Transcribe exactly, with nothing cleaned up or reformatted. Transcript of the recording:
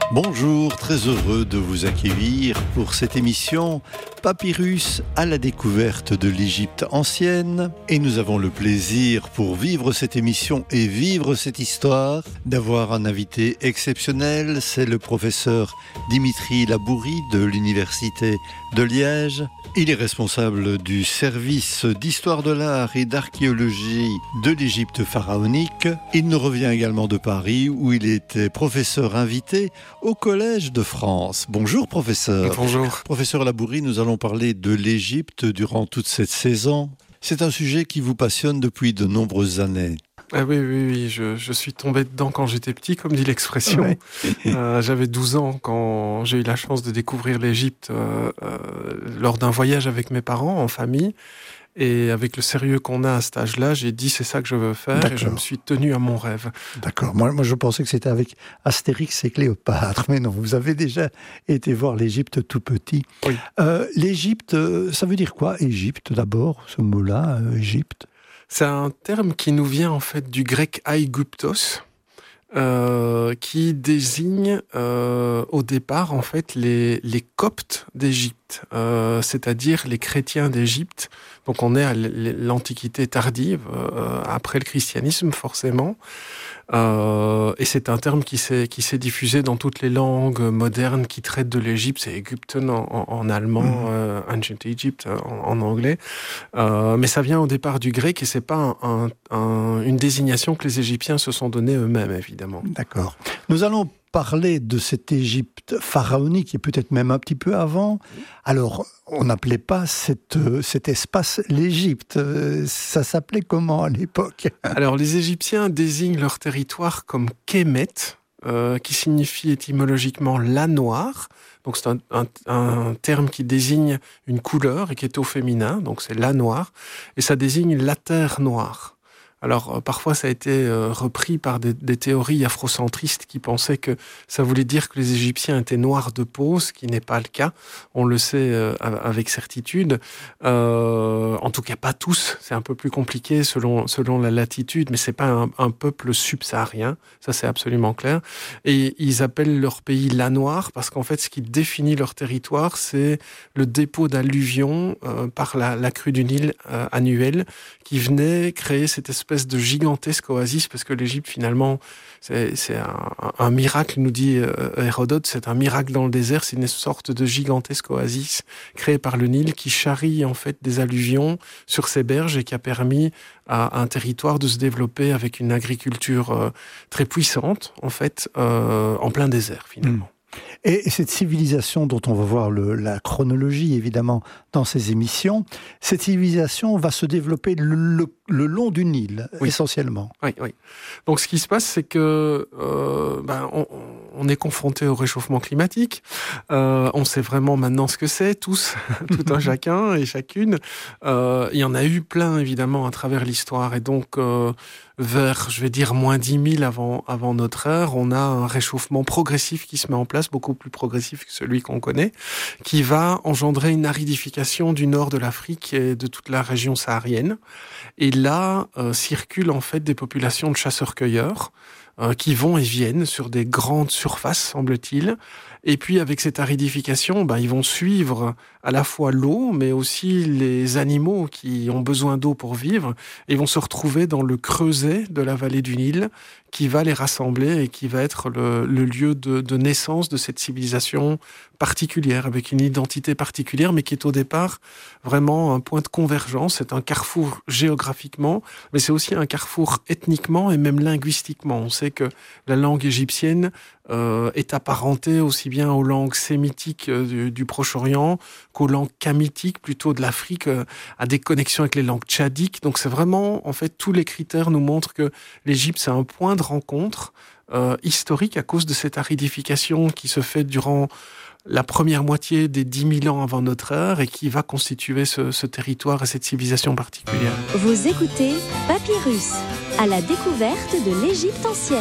Bonjour, très heureux de vous accueillir pour cette émission Papyrus à la découverte de l'Égypte ancienne. Et nous avons le plaisir, pour vivre cette émission et vivre cette histoire, d'avoir un invité exceptionnel. C'est le professeur Dimitri Labouri de l'Université de Liège. Il est responsable du service d'histoire de l'art et d'archéologie de l'Égypte pharaonique. Il nous revient également de Paris, où il était professeur invité au Collège de France. Bonjour professeur. Bonjour. Professeur Labouri, nous allons parler de l'Égypte durant toute cette saison. C'est un sujet qui vous passionne depuis de nombreuses années. Ah oui, oui, oui, je, je suis tombé dedans quand j'étais petit, comme dit l'expression. Ouais. euh, j'avais douze ans quand j'ai eu la chance de découvrir l'Égypte euh, euh, lors d'un voyage avec mes parents, en famille. Et avec le sérieux qu'on a à cet âge-là, j'ai dit c'est ça que je veux faire. D'accord. Et je me suis tenu à mon rêve. D'accord. Moi, moi, je pensais que c'était avec Astérix et Cléopâtre. Mais non, vous avez déjà été voir l'Égypte tout petit. Oui. Euh, L'Égypte, ça veut dire quoi, Égypte d'abord, ce mot-là, euh, Égypte? C'est un terme qui nous vient en fait du grec aiguptos, euh, qui désigne euh, au départ en fait les, les Coptes d'Égypte, euh, c'est-à-dire les chrétiens d'Égypte. Donc on est à l'Antiquité tardive, euh, après le christianisme forcément. Euh, et c'est un terme qui s'est, qui s'est diffusé dans toutes les langues modernes qui traitent de l'Égypte. C'est Ägypten en, en, en allemand, mmh. euh, Ancient Egypt en, en anglais. Euh, mais ça vient au départ du grec et c'est pas un, un, une désignation que les Égyptiens se sont donnée eux-mêmes, évidemment. D'accord. Nous allons parler de cette Égypte pharaonique et peut-être même un petit peu avant. Alors, on n'appelait pas cette, cet espace l'Égypte. Ça s'appelait comment à l'époque? Alors, les Égyptiens désignent leur territoire comme Kémet, euh, qui signifie étymologiquement la noire. Donc, c'est un, un, un terme qui désigne une couleur et qui est au féminin. Donc, c'est la noire. Et ça désigne la terre noire. Alors, euh, parfois, ça a été euh, repris par des, des théories afrocentristes qui pensaient que ça voulait dire que les Égyptiens étaient noirs de peau, ce qui n'est pas le cas. On le sait euh, avec certitude. Euh, en tout cas, pas tous. C'est un peu plus compliqué selon, selon la latitude, mais c'est pas un, un peuple subsaharien. Ça, c'est absolument clair. Et ils appellent leur pays la Noire parce qu'en fait, ce qui définit leur territoire, c'est le dépôt d'alluvions euh, par la, la crue du Nil euh, annuelle qui venait créer cette espèce espèce de gigantesque oasis, parce que l'Égypte, finalement, c'est, c'est un, un miracle, nous dit euh, Hérodote, c'est un miracle dans le désert, c'est une sorte de gigantesque oasis créée par le Nil qui charrie en fait des alluvions sur ses berges et qui a permis à un territoire de se développer avec une agriculture euh, très puissante, en fait, euh, en plein désert, finalement. Mmh. Et cette civilisation dont on va voir le, la chronologie, évidemment, dans ces émissions, cette civilisation va se développer le, le, le long du Nil, oui. essentiellement. Oui, oui. Donc, ce qui se passe, c'est que euh, ben, on, on est confronté au réchauffement climatique. Euh, on sait vraiment maintenant ce que c'est, tous, tout un chacun et chacune. Euh, il y en a eu plein, évidemment, à travers l'histoire. Et donc, euh, vers, je vais dire, moins dix mille avant, avant notre ère, on a un réchauffement progressif qui se met en place, beaucoup plus progressif que celui qu'on connaît, qui va engendrer une aridification du nord de l'Afrique et de toute la région saharienne. Et là, euh, circulent en fait des populations de chasseurs-cueilleurs euh, qui vont et viennent sur des grandes surfaces, semble-t-il. Et puis, avec cette aridification, ben, ils vont suivre à la fois l'eau, mais aussi les animaux qui ont besoin d'eau pour vivre, et vont se retrouver dans le creuset de la vallée du Nil, qui va les rassembler et qui va être le, le lieu de, de naissance de cette civilisation particulière, avec une identité particulière, mais qui est au départ vraiment un point de convergence. C'est un carrefour géographiquement, mais c'est aussi un carrefour ethniquement et même linguistiquement. On sait que la langue égyptienne euh, est apparentée aussi bien aux langues sémitiques euh, du, du Proche-Orient qu'aux langues kamitiques, plutôt de l'Afrique, euh, à des connexions avec les langues tchadiques. Donc c'est vraiment, en fait, tous les critères nous montrent que l'Égypte, c'est un point de rencontre euh, historique à cause de cette aridification qui se fait durant la première moitié des dix mille ans avant notre ère et qui va constituer ce, ce territoire et cette civilisation particulière. Vous écoutez Papyrus, à la découverte de l'Égypte ancienne.